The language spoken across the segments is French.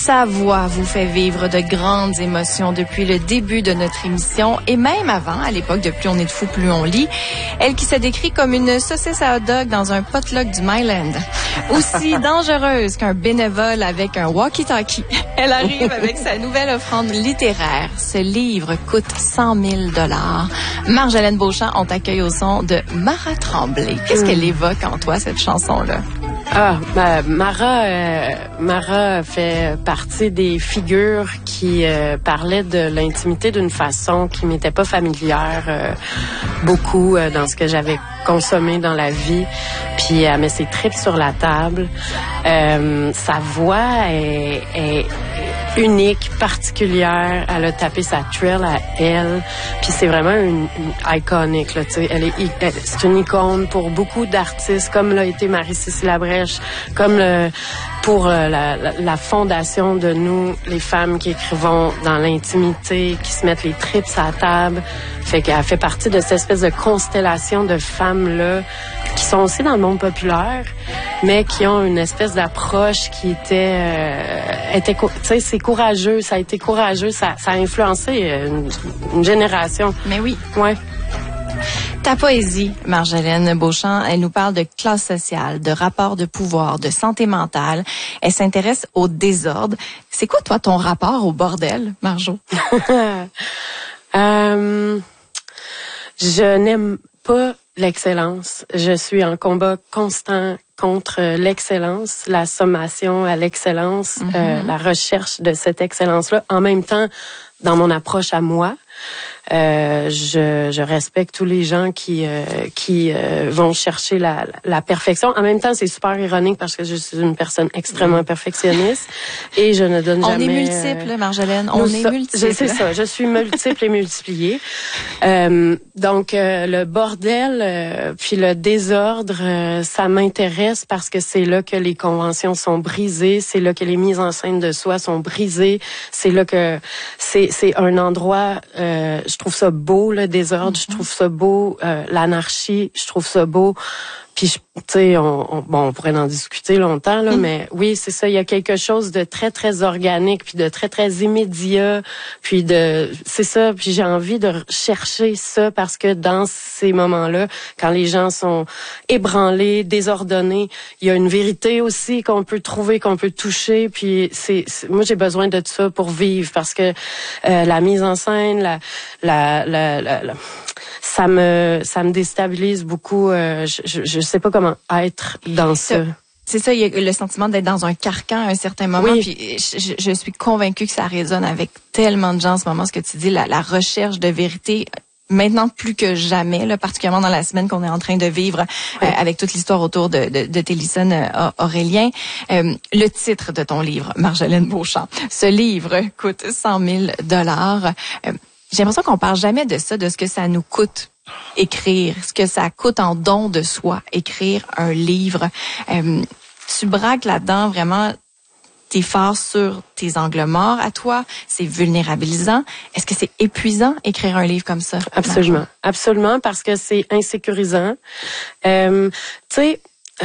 Sa voix vous fait vivre de grandes émotions depuis le début de notre émission et même avant, à l'époque de Plus on est de fou, plus on lit. Elle qui se décrit comme une saucisse à hot dog dans un potluck du Myland. Aussi dangereuse qu'un bénévole avec un walkie-talkie. Elle arrive avec sa nouvelle offrande littéraire. Ce livre coûte 100 000 $. Marjolaine Beauchamp, on t'accueille au son de Mara Tremblay. Qu'est-ce qu'elle évoque en toi, cette chanson-là? Mara fait partie des figures qui parlaient de l'intimité d'une façon qui m'était pas familière beaucoup dans ce que j'avais consommé dans la vie. Puis elle met ses tripes sur la table. Sa voix est unique, particulière. Elle a tapé sa trill à elle. Puis c'est vraiment une iconique, là, tu sais. C'est une icône pour beaucoup d'artistes, comme l'a été Marie-Cécile Labrèche, comme pour la fondation de nous, les femmes qui écrivons dans l'intimité, qui se mettent les tripes à la table. Fait qu'elle fait partie de cette espèce de constellation de femmes-là qui sont aussi dans le monde populaire, mais qui ont une espèce d'approche qui était tu sais, c'est courageux, ça a été courageux, ça a influencé une génération. Mais oui. Ouais. Ta poésie, Marjolaine Beauchamp, elle nous parle de classe sociale, de rapport de pouvoir, de santé mentale. Elle s'intéresse au désordre. C'est quoi, toi, ton rapport au bordel, Marjo? Je n'aime pas l'excellence. Je suis en combat constant contre l'excellence, la sommation à l'excellence, la recherche de cette excellence-là. En même temps, dans mon approche à moi, je respecte tous les gens qui vont chercher la perfection. En même temps, c'est super ironique parce que je suis une personne extrêmement perfectionniste et je ne donne jamais... On est multiples, Marjolaine. On est multiples. C'est ça. Je suis multiple et multipliée. Donc, le bordel puis le désordre, ça m'intéresse parce que c'est là que les conventions sont brisées, c'est là que les mises en scène de soi sont brisées, c'est là que c'est un endroit... je trouve ça beau, le désordre. Je trouve ça beau, l'anarchie. Je trouve ça beau. Puis, tu sais, on pourrait en discuter longtemps, là, mais oui, c'est ça. Il y a quelque chose de très, très organique, puis de très, très immédiat. Puis c'est ça. Puis j'ai envie de chercher ça parce que dans ces moments-là, quand les gens sont ébranlés, désordonnés, il y a une vérité aussi qu'on peut trouver, qu'on peut toucher. Puis moi, j'ai besoin de ça pour vivre parce que la mise en scène, ça me déstabilise beaucoup. Je sais pas comment être dans ça. C'est ça, il y a le sentiment d'être dans un carcan à un certain moment. Oui. Puis je suis convaincue que ça résonne avec tellement de gens en ce moment, ce que tu dis, la recherche de vérité. Maintenant plus que jamais, là, particulièrement dans la semaine qu'on est en train de vivre avec toute l'histoire autour de Télison Aurélien. Le titre de ton livre, Marjolaine Beauchamp. Ce livre coûte 100 000 $. J'ai l'impression qu'on parle jamais de ça, de ce que ça nous coûte écrire, ce que ça coûte en don de soi, écrire un livre. Tu braques là-dedans vraiment tes forces sur tes angles morts à toi. C'est vulnérabilisant. Est-ce que c'est épuisant écrire un livre comme ça? Absolument. Absolument, parce que c'est insécurisant. Tu sais...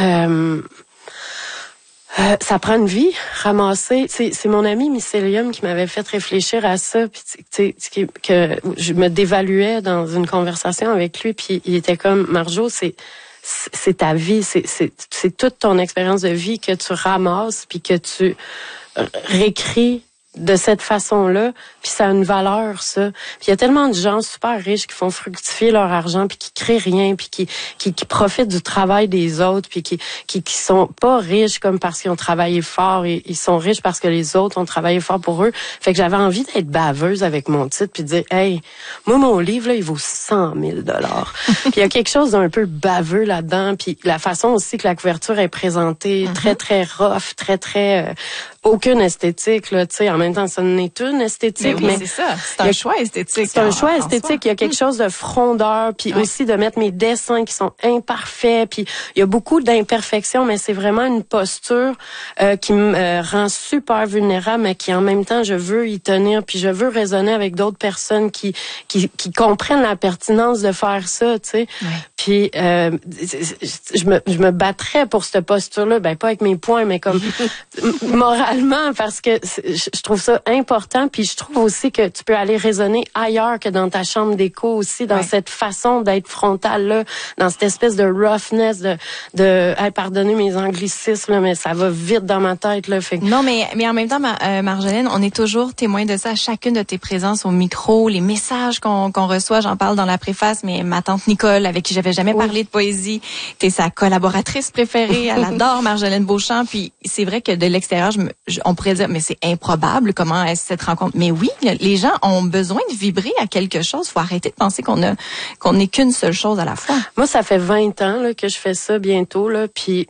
ça prend une vie, ramasser. C'est mon ami Mycélium qui m'avait fait réfléchir à ça, puis que je me dévaluais dans une conversation avec lui, puis il était comme Marjo, c'est ta vie, c'est toute ton expérience de vie que tu ramasses puis que tu réécris de cette façon-là, puis ça a une valeur, ça. Puis il y a tellement de gens super riches qui font fructifier leur argent, puis qui créent rien, puis qui profitent du travail des autres, puis qui sont pas riches comme parce qu'ils ont travaillé fort, et ils sont riches parce que les autres ont travaillé fort pour eux. Fait que j'avais envie d'être baveuse avec mon titre, puis de dire, hey, moi, mon livre, là, il vaut 100 000 $. Puis il y a quelque chose d'un peu baveux là-dedans, puis la façon aussi que la couverture est présentée, très, très rough, très, très... aucune esthétique, là, tu sais, en même temps, ça n'est une esthétique, mais c'est ça, c'est un choix esthétique. C'est un choix esthétique, il y a quelque chose de frondeur, puis aussi de mettre mes dessins qui sont imparfaits, puis il y a beaucoup d'imperfections, mais c'est vraiment une posture qui me rend super vulnérable, mais qui en même temps, je veux y tenir, puis je veux raisonner avec d'autres personnes qui comprennent la pertinence de faire ça, tu sais. Ouais. Puis je me battrais pour cette posture-là, ben pas avec mes poings, mais comme moralement, totalement, parce que je trouve ça important, puis je trouve aussi que tu peux aller raisonner ailleurs que dans ta chambre d'écho aussi, dans cette façon d'être frontale là, dans cette espèce de roughness, hey, pardonnez mes anglicismes là, mais ça va vite dans ma tête là. Fait que... Non, mais en même temps, Marjolaine, on est toujours témoin de ça à chacune de tes présences au micro, les messages qu'on reçoit. J'en parle dans la préface, mais ma tante Nicole, avec qui j'avais jamais parlé de poésie, t'es sa collaboratrice préférée. Elle adore Marjolaine Beauchamp. Puis c'est vrai que de l'extérieur, on pourrait dire, mais c'est improbable, comment est-ce cette rencontre? Mais oui, les gens ont besoin de vibrer à quelque chose. Faut arrêter de penser qu'on n'est qu'une seule chose à la fois. Moi, ça fait 20 ans là, que je fais ça bientôt, là, puis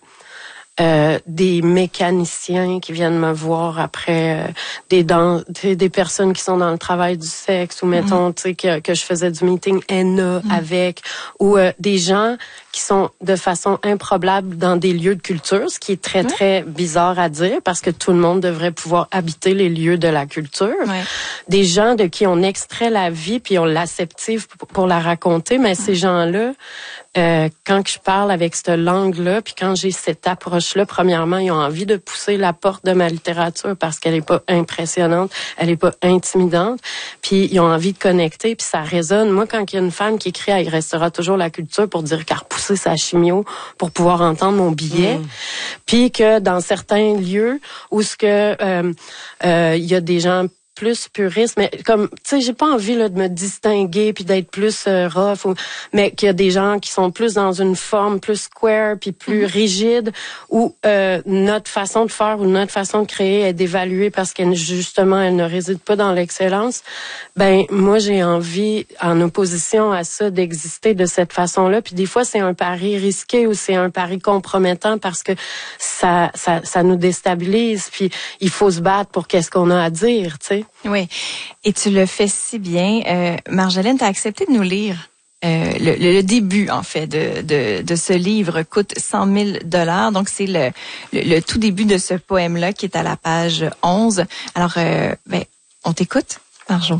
des mécaniciens qui viennent me voir après, des personnes qui sont dans le travail du sexe, ou mettons, tu sais, que je faisais du meeting ENA avec, ou des gens qui sont de façon improbable dans des lieux de culture, ce qui est très, très bizarre à dire, parce que tout le monde devrait pouvoir habiter les lieux de la culture. Des gens de qui on extrait la vie, puis on l'acceptive pour la raconter, mais ces gens-là, quand je parle avec cette langue-là, puis quand j'ai cette approche-là, premièrement, ils ont envie de pousser la porte de ma littérature parce qu'elle est pas impressionnante, elle est pas intimidante, puis ils ont envie de connecter, puis ça résonne. Moi, quand il y a une femme qui écrit « Il restera toujours la culture » pour dire qu'elle a repoussé sa chimio pour pouvoir entendre mon billet, puis que dans certains lieux où ce que il y a des gens plus puriste, mais comme, tu sais, j'ai pas envie là de me distinguer puis d'être plus rough, mais qu'il y a des gens qui sont plus dans une forme plus square puis plus rigide, où notre façon de faire ou notre façon de créer est d'évaluer parce qu'elle justement elle ne réside pas dans l'excellence. Ben moi j'ai envie, en opposition à ça, d'exister de cette façon-là. Puis des fois c'est un pari risqué ou c'est un pari compromettant parce que ça nous déstabilise. Puis il faut se battre pour qu'est-ce qu'on a à dire, tu sais. Oui, et tu le fais si bien. Marjolaine, tu as accepté de nous lire le début, en fait, de ce livre, coûte 100 000 $. Donc, c'est le tout début de ce poème-là qui est à la page 11. Alors, on t'écoute, Marjo.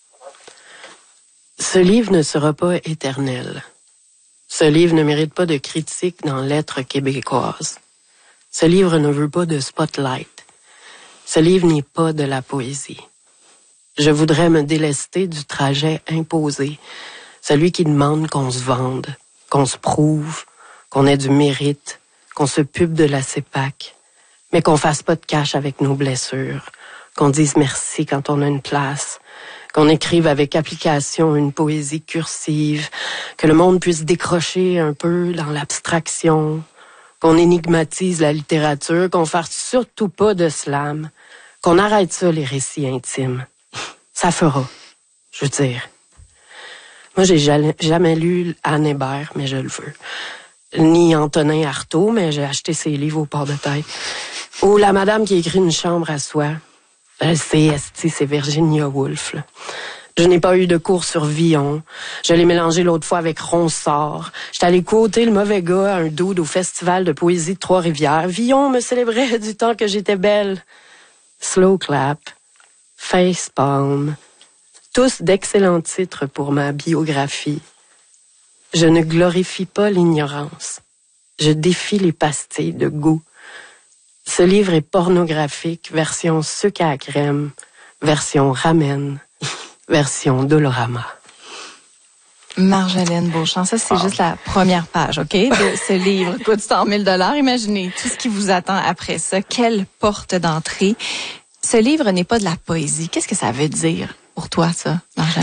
Ce livre ne sera pas éternel. Ce livre ne mérite pas de critique dans l'être québécoise. Ce livre ne veut pas de spotlight. Ce livre n'est pas de la poésie. Je voudrais me délester du trajet imposé, celui qui demande qu'on se vende, qu'on se prouve, qu'on ait du mérite, qu'on se pube de la CEPAC, mais qu'on fasse pas de cash avec nos blessures, qu'on dise merci quand on a une place, qu'on écrive avec application une poésie cursive, que le monde puisse décrocher un peu dans l'abstraction, qu'on énigmatise la littérature, qu'on fasse surtout pas de slam, qu'on arrête ça, les récits intimes. Ça fera, je veux dire. Moi, j'ai jamais lu Anne Hébert, mais je le veux. Ni Antonin Artaud, mais j'ai acheté ses livres au port de tête. Ou la madame qui écrit Une chambre à soi. C'est Virginia Woolf, là. Je n'ai pas eu de cours sur Villon. Je l'ai mélangé l'autre fois avec Ronsard. J'étais allée quoter le mauvais gars à un dude au festival de poésie de Trois-Rivières. Villon me célébrait du temps que j'étais belle. Slow clap. Facepalm, tous d'excellents titres pour ma biographie. Je ne glorifie pas l'ignorance. Je défie les pastilles de goût. Ce livre est pornographique, version sucre à crème, version ramen, version Dolorama. Marjolaine Beauchamp, ça c'est juste la première page, OK, de ce livre, coûte 100 000 $. Imaginez tout ce qui vous attend après ça. Quelle porte d'entrée. Ce livre n'est pas de la poésie. Qu'est-ce que ça veut dire pour toi, ça, Marjolaine?